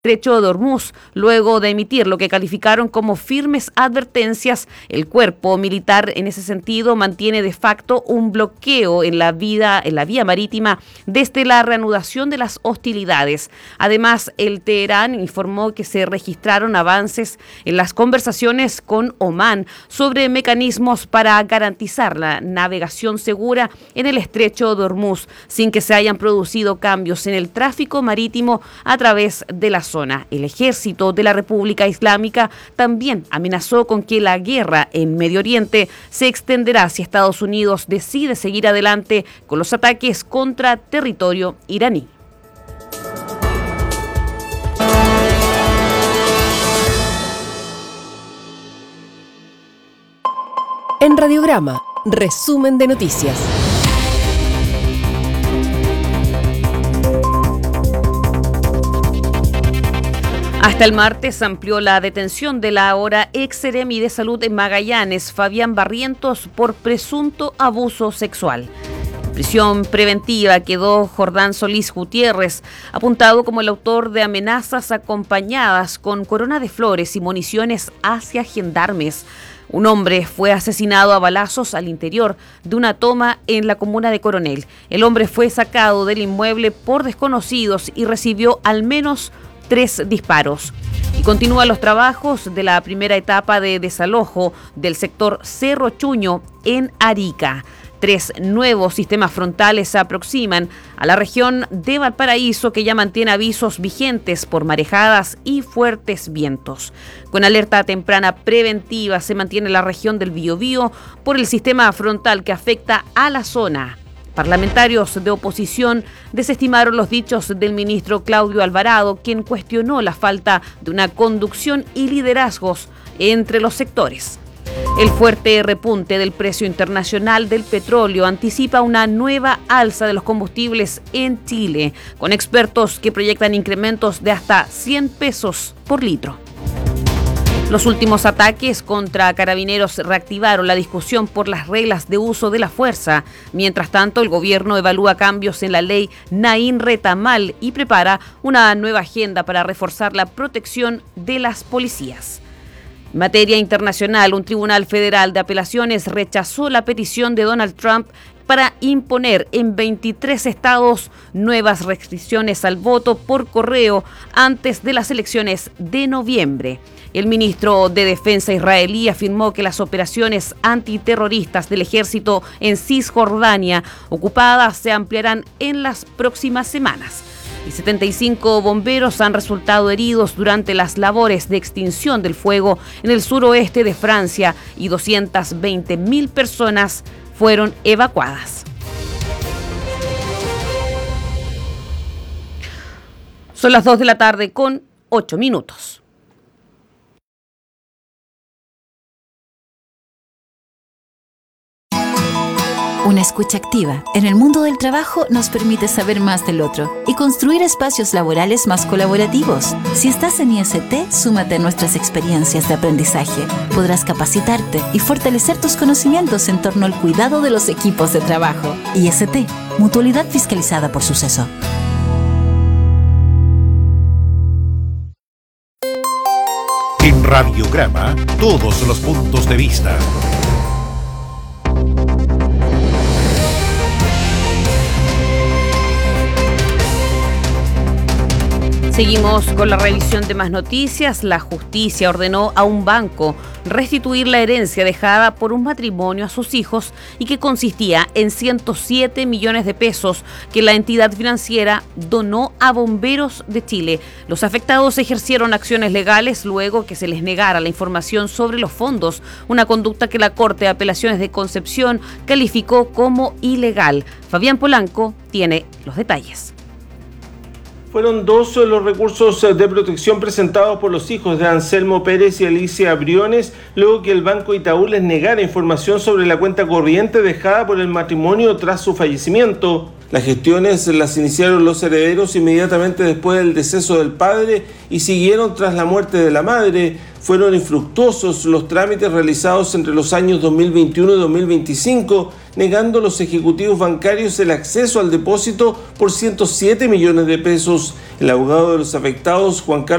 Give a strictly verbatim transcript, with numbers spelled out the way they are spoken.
Estrecho de Hormuz, luego de emitir lo que calificaron como firmes advertencias. El cuerpo militar en ese sentido mantiene de facto un bloqueo en la, vida, en la vía marítima desde la reanudación de las hostilidades. Además, el Teherán informó que se registraron avances en las conversaciones con Omán sobre mecanismos para garantizar la navegación segura en el Estrecho de Hormuz, sin que se hayan producido cambios en el tráfico marítimo a través de la zona. El ejército de la República Islámica también amenazó con que la guerra en Medio Oriente se extenderá si Estados Unidos decide seguir adelante con los ataques contra territorio iraní. En Radiograma, resumen de noticias. Hasta el martes amplió la detención de la ahora ex seremi de Salud en Magallanes, Fabián Barrientos, por presunto abuso sexual. En prisión preventiva quedó Jordán Solís Gutiérrez, apuntado como el autor de amenazas acompañadas con corona de flores y municiones hacia gendarmes. Un hombre fue asesinado a balazos al interior de una toma en la comuna de Coronel. El hombre fue sacado del inmueble por desconocidos y recibió al menos tres disparos. Y continúan los trabajos de la primera etapa de desalojo del sector Cerro Chuño en Arica. Tres nuevos sistemas frontales se aproximan a la región de Valparaíso, que ya mantiene avisos vigentes por marejadas y fuertes vientos. Con alerta temprana preventiva se mantiene la región del Biobío por el sistema frontal que afecta a la zona. Parlamentarios de oposición desestimaron los dichos del ministro Claudio Alvarado, quien cuestionó la falta de una conducción y liderazgos entre los sectores. El fuerte repunte del precio internacional del petróleo anticipa una nueva alza de los combustibles en Chile, con expertos que proyectan incrementos de hasta cien pesos por litro. Los últimos ataques contra carabineros reactivaron la discusión por las reglas de uso de la fuerza. Mientras tanto, el gobierno evalúa cambios en la ley Naín Retamal y prepara una nueva agenda para reforzar la protección de las policías. En materia internacional, un tribunal federal de apelaciones rechazó la petición de Donald Trump para imponer en veintitrés estados nuevas restricciones al voto por correo antes de las elecciones de noviembre. El ministro de Defensa israelí afirmó que las operaciones antiterroristas del ejército en Cisjordania ocupada se ampliarán en las próximas semanas. Y setenta y cinco bomberos han resultado heridos durante las labores de extinción del fuego en el suroeste de Francia y doscientas veinte mil personas fueron evacuadas. Son las dos de la tarde con ocho minutos. Una escucha activa en el mundo del trabajo nos permite saber más del otro y construir espacios laborales más colaborativos. Si estás en I S T, súmate a nuestras experiencias de aprendizaje. Podrás capacitarte y fortalecer tus conocimientos en torno al cuidado de los equipos de trabajo. I S T, mutualidad fiscalizada por Suceso. En Radiograma, todos los puntos de vista. Seguimos con la revisión de más noticias. La justicia ordenó a un banco restituir la herencia dejada por un matrimonio a sus hijos y que consistía en ciento siete millones de pesos que la entidad financiera donó a Bomberos de Chile. Los afectados ejercieron acciones legales luego que se les negara la información sobre los fondos, una conducta que la Corte de Apelaciones de Concepción calificó como ilegal. Fabián Polanco tiene los detalles. Fueron dos los recursos de protección presentados por los hijos de Anselmo Pérez y Alicia Briones, luego que el Banco Itaú les negara información sobre la cuenta corriente dejada por el matrimonio tras su fallecimiento. Las gestiones las iniciaron los herederos inmediatamente después del deceso del padre y siguieron tras la muerte de la madre. Fueron infructuosos los trámites realizados entre los años dos mil veintiuno y dos mil veinticinco, negando a los ejecutivos bancarios el acceso al depósito por ciento siete millones de pesos. El abogado de los afectados, Juan Carlos